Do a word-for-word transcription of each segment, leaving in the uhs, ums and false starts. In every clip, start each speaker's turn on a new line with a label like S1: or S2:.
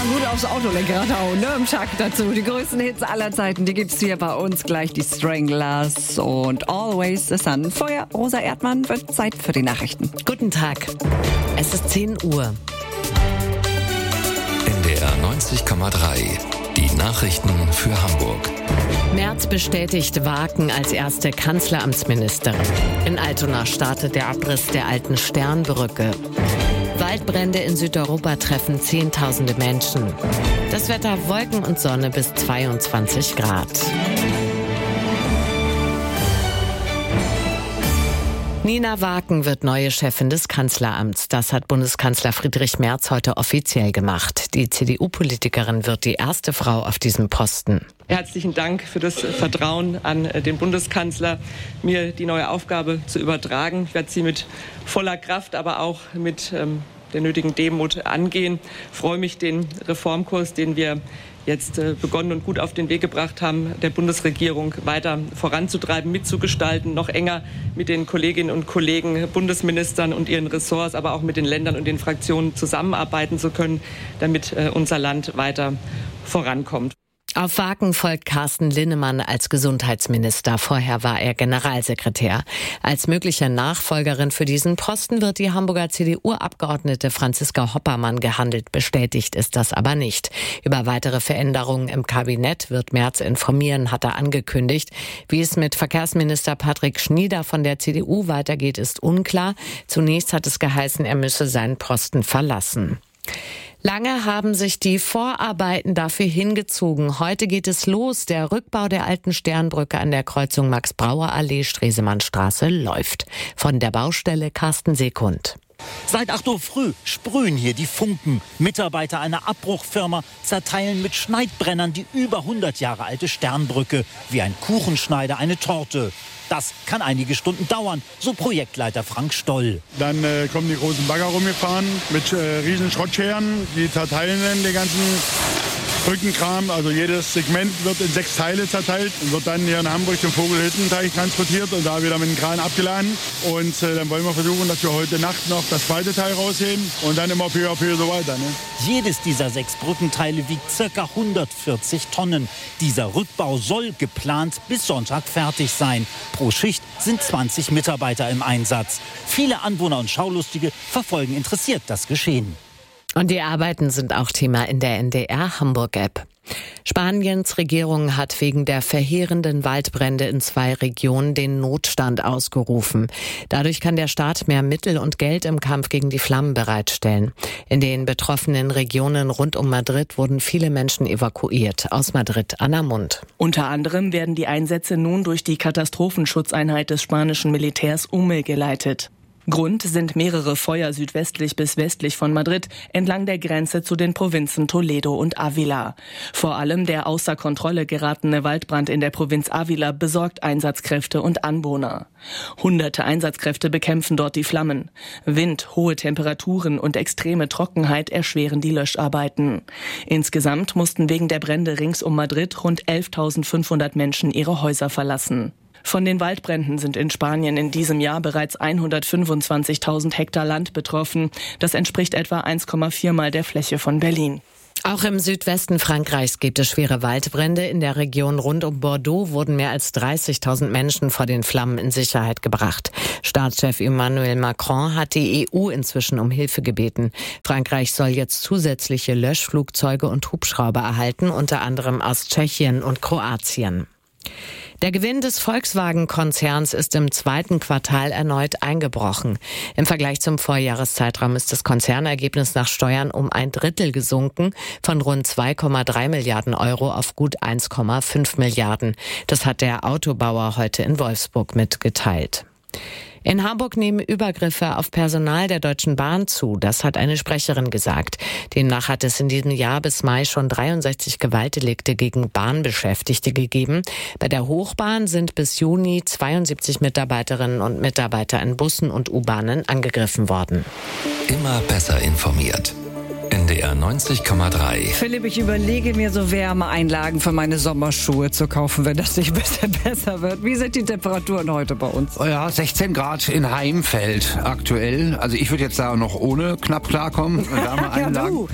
S1: mal gut aufs Autolenkrad hauen, ne? Im Takt dazu. Die größten Hits aller Zeiten, die gibt's hier bei uns gleich. Die Stranglers und Always the Sun. Vorher Rosa Erdmann, wird Zeit für die Nachrichten.
S2: Guten Tag. Es ist zehn Uhr.
S3: N D R neunzig Komma drei. Die Nachrichten für Hamburg.
S2: Merz bestätigt Waken als erste Kanzleramtsministerin. In Altona startet der Abriss der alten Sternbrücke. Waldbrände in Südeuropa treffen Zehntausende Menschen. Das Wetter: Wolken und Sonne bis zweiundzwanzig Grad. Nina Waken wird neue Chefin des Kanzleramts. Das hat Bundeskanzler Friedrich Merz heute offiziell gemacht. Die C D U-Politikerin wird die erste Frau auf diesem Posten.
S4: Herzlichen Dank für das Vertrauen an den Bundeskanzler, mir die neue Aufgabe zu übertragen. Ich werde sie mit voller Kraft, aber auch mit ähm, der nötigen Demut angehen. Ich freue mich, den Reformkurs, den wir jetzt äh, begonnen und gut auf den Weg gebracht haben, der Bundesregierung weiter voranzutreiben, mitzugestalten, noch enger mit den Kolleginnen und Kollegen, Bundesministern und ihren Ressorts, aber auch mit den Ländern und den Fraktionen zusammenarbeiten zu können, damit äh, unser Land weiter vorankommt.
S2: Auf Waken folgt Carsten Linnemann als Gesundheitsminister. Vorher war er Generalsekretär. Als mögliche Nachfolgerin für diesen Posten wird die Hamburger C D U-Abgeordnete Franziska Hoppermann gehandelt. Bestätigt ist das aber nicht. Über weitere Veränderungen im Kabinett wird Merz informieren, hat er angekündigt. Wie es mit Verkehrsminister Patrick Schnieder von der C D U weitergeht, ist unklar. Zunächst hat es geheißen, er müsse seinen Posten verlassen. Lange haben sich die Vorarbeiten dafür hingezogen. Heute geht es los. Der Rückbau der alten Sternbrücke an der Kreuzung Max-Brauer-Allee, Stresemannstraße läuft. Von der Baustelle Carsten Sekund.
S5: Seit acht Uhr früh sprühen hier die Funken. Mitarbeiter einer Abbruchfirma zerteilen mit Schneidbrennern die über hundert Jahre alte Sternbrücke. Wie ein Kuchenschneider eine Torte. Das kann einige Stunden dauern, so Projektleiter Frank Stoll.
S6: Dann äh, kommen die großen Bagger rumgefahren mit äh, riesen Schrottscheren. Die zerteilen dann den ganzen Brückenkram. Also jedes Segment wird in sechs Teile zerteilt und wird dann hier in Hamburg zum Vogelhüttenteich transportiert und da wieder mit dem Kran abgeladen. Und äh, dann wollen wir versuchen, dass wir heute Nacht noch das zweite Teil rausheben und dann immer peu à peu so weiter. Ne?
S5: Jedes dieser sechs Brückenteile wiegt ca. hundertvierzig Tonnen. Dieser Rückbau soll geplant bis Sonntag fertig sein. Pro Schicht sind zwanzig Mitarbeiter im Einsatz. Viele Anwohner und Schaulustige verfolgen interessiert das Geschehen.
S2: Und die Arbeiten sind auch Thema in der N D R Hamburg-App. Spaniens Regierung hat wegen der verheerenden Waldbrände in zwei Regionen den Notstand ausgerufen. Dadurch kann der Staat mehr Mittel und Geld im Kampf gegen die Flammen bereitstellen. In den betroffenen Regionen rund um Madrid wurden viele Menschen evakuiert. Aus Madrid, Anna Mund.
S7: Unter anderem werden die Einsätze nun durch die Katastrophenschutzeinheit des spanischen Militärs umgeleitet. Grund sind mehrere Feuer südwestlich bis westlich von Madrid entlang der Grenze zu den Provinzen Toledo und Ávila. Vor allem der außer Kontrolle geratene Waldbrand in der Provinz Ávila besorgt Einsatzkräfte und Anwohner. Hunderte Einsatzkräfte bekämpfen dort die Flammen. Wind, hohe Temperaturen und extreme Trockenheit erschweren die Löscharbeiten. Insgesamt mussten wegen der Brände rings um Madrid rund elftausendfünfhundert Menschen ihre Häuser verlassen. Von den Waldbränden sind in Spanien in diesem Jahr bereits hundertfünfundzwanzigtausend Hektar Land betroffen. Das entspricht etwa eins Komma vier Mal der Fläche von Berlin.
S2: Auch im Südwesten Frankreichs gibt es schwere Waldbrände. In der Region rund um Bordeaux wurden mehr als dreißigtausend Menschen vor den Flammen in Sicherheit gebracht. Staatschef Emmanuel Macron hat die E U inzwischen um Hilfe gebeten. Frankreich soll jetzt zusätzliche Löschflugzeuge und Hubschrauber erhalten, unter anderem aus Tschechien und Kroatien. Der Gewinn des Volkswagen-Konzerns ist im zweiten Quartal erneut eingebrochen. Im Vergleich zum Vorjahreszeitraum ist das Konzernergebnis nach Steuern um ein Drittel gesunken, von rund zwei Komma drei Milliarden Euro auf gut eins Komma fünf Milliarden. Das hat der Autobauer heute in Wolfsburg mitgeteilt. In Hamburg nehmen Übergriffe auf Personal der Deutschen Bahn zu. Das hat eine Sprecherin gesagt. Demnach hat es in diesem Jahr bis Mai schon dreiundsechzig Gewaltdelikte gegen Bahnbeschäftigte gegeben. Bei der Hochbahn sind bis Juni zweiundsiebzig Mitarbeiterinnen und Mitarbeiter in Bussen und U-Bahnen angegriffen worden.
S3: Immer besser informiert. N D R neunzig Komma drei.
S1: Philipp, ich überlege mir so Wärmeeinlagen für meine Sommerschuhe zu kaufen, wenn das nicht ein bisschen besser wird. Wie sind die Temperaturen heute bei uns?
S8: Oh ja, sechzehn Grad in Heimfeld aktuell. Also ich würde jetzt da noch ohne knapp klarkommen. Wärmeeinlagen.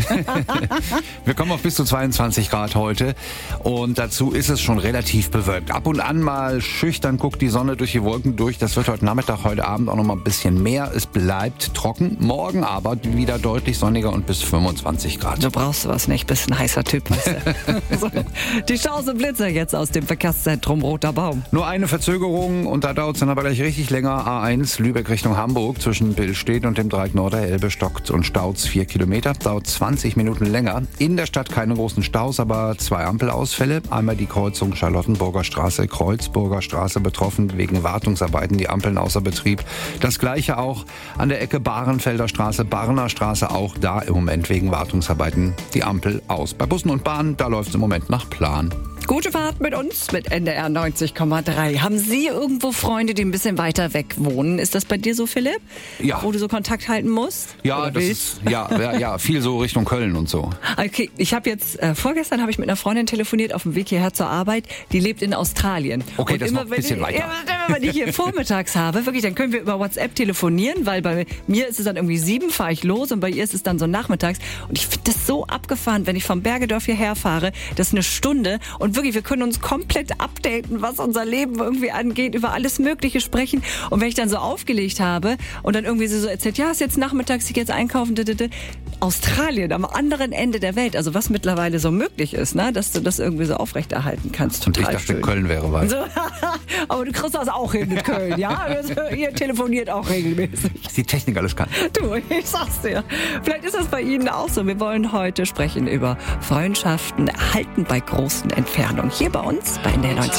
S8: Wir kommen auf bis zu zweiundzwanzig Grad heute und dazu ist es schon relativ bewölkt. Ab und an mal schüchtern guckt die Sonne durch die Wolken durch. Das wird heute Nachmittag, heute Abend auch noch mal ein bisschen mehr. Es bleibt trocken. Morgen aber wieder deutlich sonniger und bis fünfundzwanzig Grad.
S1: Du brauchst was nicht, bist ein heißer Typ. So, die Chance Blitzer jetzt aus dem Verkehrszentrum Roter Baum.
S8: Nur eine Verzögerung und da dauert es dann aber gleich richtig länger. A eins Lübeck Richtung Hamburg zwischen Billstedt und dem Dreieck Norderelbe stockt und staut vier Kilometer. Dauert zwanzig Minuten länger. In der Stadt keine großen Staus, aber zwei Ampelausfälle. Einmal die Kreuzung Charlottenburger Straße, Kreuzburger Straße betroffen wegen Wartungsarbeiten, die Ampeln außer Betrieb. Das gleiche auch an der Ecke Bahrenfelder Straße, Barner Straße, auch da im Moment wegen Wartungsarbeiten die Ampel aus. Bei Bussen und Bahnen, da läuft es im Moment nach Plan.
S1: Gute Fahrt mit uns, mit N D R neunzig Komma drei. Haben Sie irgendwo Freunde, die ein bisschen weiter weg wohnen? Ist das bei dir so, Philipp?
S8: Ja.
S1: Wo du so Kontakt halten musst?
S8: Ja,
S1: Oder
S8: das
S1: willst?
S8: ist, ja, ja, ja, viel so Richtung Köln und so.
S1: Okay, ich habe jetzt, äh, vorgestern habe ich mit einer Freundin telefoniert auf dem Weg hierher zur Arbeit. Die lebt in Australien.
S8: Okay,
S1: und
S8: das ist
S1: immer,
S8: noch ein bisschen
S1: wenn ich,
S8: weiter.
S1: Immer, wenn ich hier vormittags habe, wirklich, dann können wir über WhatsApp telefonieren, weil bei mir ist es dann irgendwie sieben, fahre ich los und bei ihr ist es dann so nachmittags. Und ich finde das so abgefahren, wenn ich vom Bergedorf hierher fahre, das ist eine Stunde und wirklich, wir können uns komplett updaten, was unser Leben irgendwie angeht, über alles Mögliche sprechen. Und wenn ich dann so aufgelegt habe und dann irgendwie sie so erzählt, ja, ist jetzt nachmittags, ich gehe jetzt einkaufen, d -d -d. Australien, am anderen Ende der Welt, also was mittlerweile so möglich ist, ne, dass du das irgendwie so aufrechterhalten kannst. Total
S8: Und ich dachte,
S1: schön.
S8: Köln wäre weit.
S1: So, aber du kriegst das auch hin mit Köln, ja? Ihr telefoniert auch regelmäßig.
S8: Was die Technik alles kann.
S1: Du, ich sag's dir. Vielleicht ist das bei Ihnen auch so. Wir wollen heute sprechen über Freundschaften erhalten bei großen Entfernungen. Hier bei uns bei N D R neunzig.